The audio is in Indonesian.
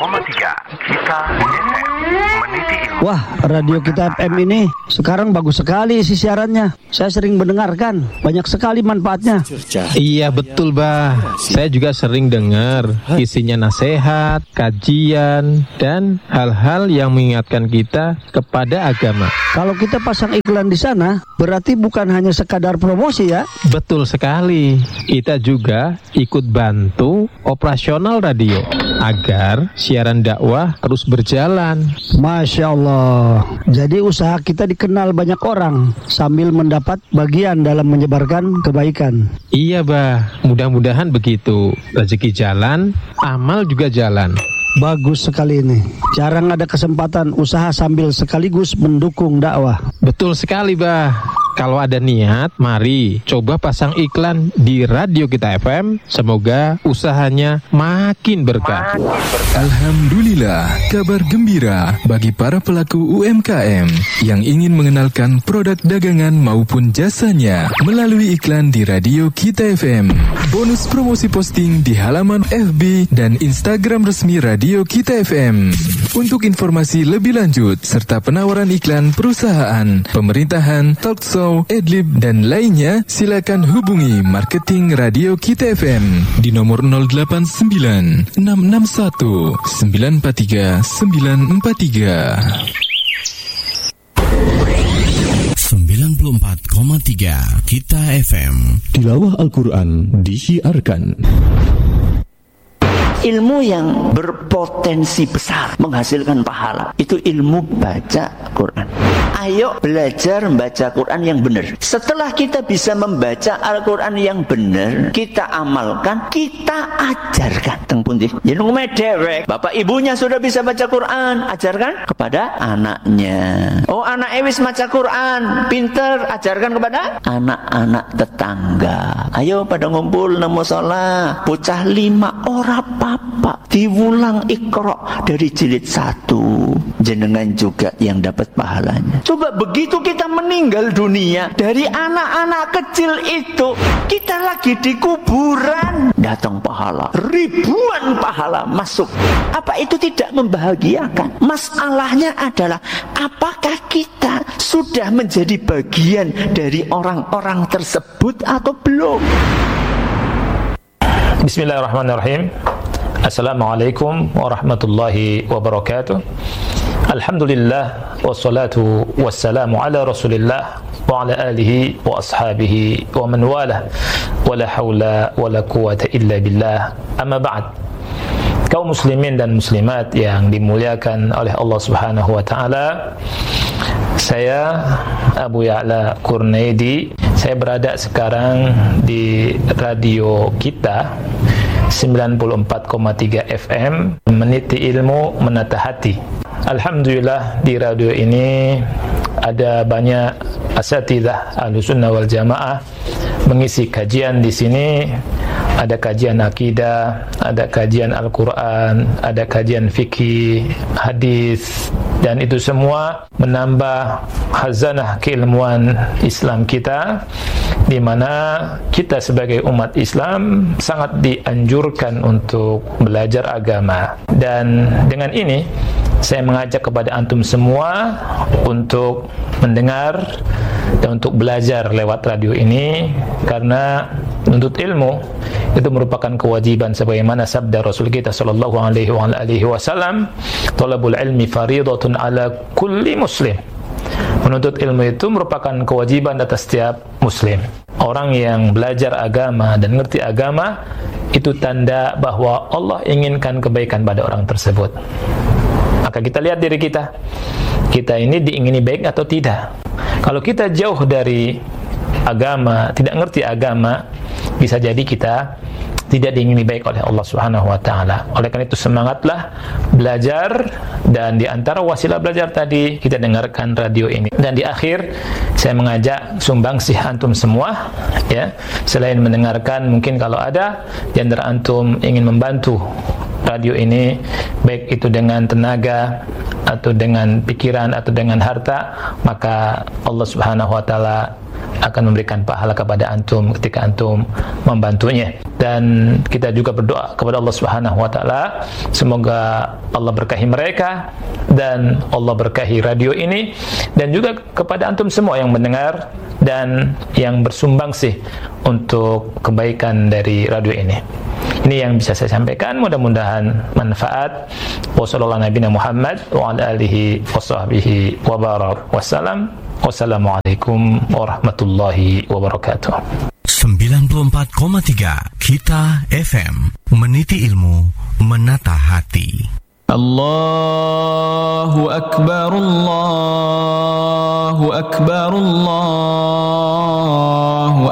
Kita FM, meniti ilmu. Wah, radio Kita FM ini sekarang bagus sekali isi siarannya. Saya sering mendengarkan, banyak sekali manfaatnya. Iya betul bah, saya juga sering dengar. Isinya nasihat, kajian, dan hal-hal yang mengingatkan kita kepada agama. Kalau kita pasang iklan di sana, berarti bukan hanya sekadar promosi ya? Betul sekali, kita juga ikut bantu operasional radio agar siaran dakwah terus berjalan. Masya Allah. Jadi usaha kita dikenal banyak orang sambil mendapat bagian dalam menyebarkan kebaikan. Iya bah, mudah-mudahan begitu. Rezeki jalan, amal juga jalan. Bagus sekali ini. Jarang ada kesempatan usaha sambil sekaligus mendukung dakwah. Betul sekali bah. Kalau ada niat, mari coba pasang iklan di radio Kita FM. Semoga usahanya makin berkah. Alhamdulillah, kabar gembira bagi para pelaku UMKM yang ingin mengenalkan produk dagangan maupun jasanya melalui iklan di radio Kita FM. Bonus promosi posting di halaman FB dan Instagram resmi radio Kita FM. Untuk informasi lebih lanjut serta penawaran iklan perusahaan, pemerintahan, talkshow, Adlib dan lainnya, silakan hubungi marketing radio Kita FM di nomor 089 661 943 943. 94,3 Kita FM. Tilawah Al-Quran disiarkan. Ilmu yang berpotensi besar menghasilkan pahala itu ilmu baca Quran. Ayo belajar membaca Quran yang benar. Setelah kita bisa membaca Al-Quran yang benar, kita amalkan, kita ajarkan. Teng pundi? Ya nunggu dewek. Bapak ibunya sudah bisa baca Quran, ajarkan kepada anaknya. Oh, anak wis maca Quran, pinter, ajarkan kepada anak-anak tetangga. Ayo pada ngumpul nang musala, bocah 5 ora apa, diulang Iqra dari jilid 1. Jenengan juga yang dapat pahalanya. Coba begitu kita meninggal dunia, dari anak-anak kecil itu kita lagi di kuburan, datang pahala, ribuan pahala masuk. Apa itu tidak membahagiakan? Masalahnya adalah apakah kita sudah menjadi bagian dari orang-orang tersebut atau belum? Bismillahirrahmanirrahim. Assalamualaikum warahmatullahi wabarakatuh. Alhamdulillah wassalatu wassalamu ala Rasulillah wa ala alihi wa ashabihi wa man walah. Wala haula wala quwata illa billah. Amma ba'd. Kaum muslimin dan muslimat yang dimuliakan oleh Allah Subhanahu wa taala. Saya Abu Ya'la Kurnaidi. Saya berada sekarang di radio kita 94,3 FM, meniti ilmu, menata hati. Alhamdulillah di radio ini ada banyak asatidzah Ahlussunnah wal Jamaah mengisi kajian di sini. Ada kajian akidah, ada kajian Al-Quran, ada kajian fikih, hadis, dan itu semua menambah khazanah keilmuan Islam kita, di mana kita sebagai umat Islam sangat dianjurkan untuk belajar agama. Dan dengan ini saya mengajak kepada antum semua untuk mendengar dan untuk belajar lewat radio ini, karena menuntut ilmu itu merupakan kewajiban sebagaimana sabda Rasul kita sallallahu alaihi wasallam, talabul ilmi fariidatun ala kulli muslim. Menuntut ilmu itu merupakan kewajiban atas setiap muslim. Orang yang belajar agama dan ngerti agama itu tanda bahwa Allah inginkan kebaikan pada orang tersebut. Maka kita lihat diri kita. Kita ini diingini baik atau tidak. Kalau kita jauh dari agama, tidak ngerti agama, bisa jadi kita tidak diingini baik oleh Allah Subhanahu wa taala. Oleh karena itu semangatlah belajar, dan di antara wasilah belajar tadi kita dengarkan radio ini. Dan di akhir saya mengajak sumbangsih antum semua, ya. Selain mendengarkan, mungkin kalau ada di antara antum ingin membantu radio ini, baik itu dengan tenaga atau dengan pikiran atau dengan harta, maka Allah Subhanahu wa taala akan memberikan pahala kepada antum ketika antum membantunya. Dan kita juga berdoa kepada Allah Subhanahu wa taala, semoga Allah berkahi mereka dan Allah berkahi radio ini, dan juga kepada antum semua yang mendengar dan yang bersumbangsi untuk kebaikan dari radio ini. Ini yang bisa saya sampaikan, mudah-mudahan manfaat. Wassalamualaikum warahmatullahi wabarakatuh. 94,3 Kita FM, meniti ilmu, menata hati. Allahu Akbar, Allahu Akbar, Allahu